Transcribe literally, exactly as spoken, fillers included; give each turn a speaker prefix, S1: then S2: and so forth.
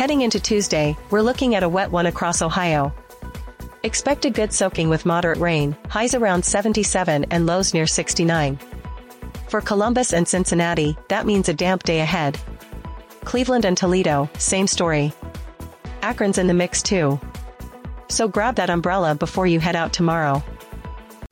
S1: Heading into Tuesday, we're looking at a wet one across Ohio. Expect a good soaking with moderate rain, highs around seventy-seven and lows near sixty-nine. For Columbus and Cincinnati, that means a damp day ahead. Cleveland and Toledo, same story. Akron's in the mix too. So grab that umbrella before you head out tomorrow.